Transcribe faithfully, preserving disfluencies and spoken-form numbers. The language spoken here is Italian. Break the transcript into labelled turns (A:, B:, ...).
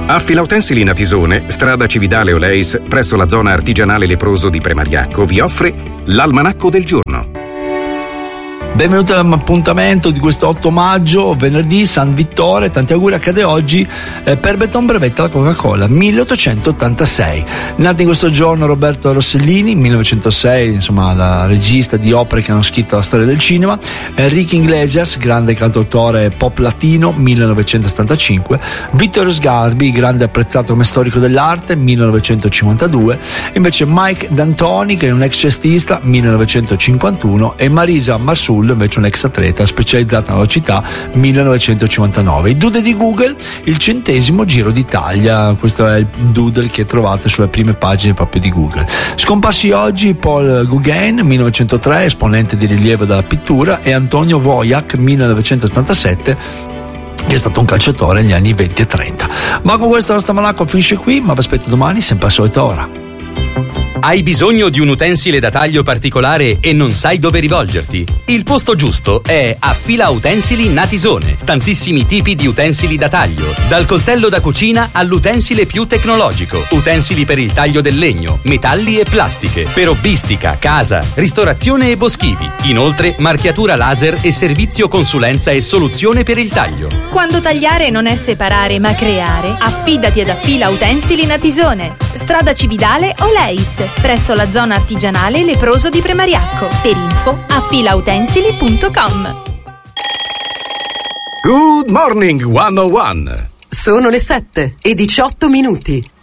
A: A Filautensili Natisone, strada Cividale Oleis, presso la zona artigianale leproso di Premariacco, vi offre l'Almanacco del Giorno.
B: Benvenuti all'appuntamento di questo otto maggio, venerdì, San Vittore. Tanti auguri, accade oggi eh, per Benton Brevetta la Coca-Cola, milleottocentottantasei. Nato in questo giorno Roberto Rossellini, millenovecentosei, insomma la regista di opere che hanno scritto la storia del cinema. Enrique Iglesias, grande cantautore pop latino, millenovecentosettantacinque. Vittorio Sgarbi, grande apprezzato come storico dell'arte, millenovecentocinquantadue. Invece Mike D'Antoni, che è un ex cestista, millenovecentocinquantuno. E Marisa Marsul, invece un ex atleta specializzata nella velocità, millenovecentocinquantanove. I doodle di Google, il centesimo Giro d'Italia. Questo è il doodle che trovate sulle prime pagine proprio di Google. Scomparsi oggi Paul Gauguin, millenovecentotre, esponente di rilievo della pittura, e Antonio Wojak, millenovecentosettantasette, che è stato un calciatore negli anni venti e trenta. Ma con questo la nostra Almanacco finisce qui, ma vi aspetto domani sempre alla solita ora.
C: Hai bisogno di un utensile da taglio particolare e non sai dove rivolgerti? Il posto giusto è a Fila Utensili Natisone. Tantissimi tipi di utensili da taglio, dal coltello da cucina all'utensile più tecnologico, utensili per il taglio del legno, metalli e plastiche, per hobbistica, casa, ristorazione e boschivi. Inoltre marchiatura laser e servizio consulenza e soluzione per il taglio.
D: Quando tagliare non è separare ma creare, affidati ad Affila Utensili Natisone. Strada Cividale Oleis, presso la zona artigianale leproso di Premariacco. Per info affilautensili punto com.
A: Good morning, one oh one.
E: Sono le sette e diciotto minuti.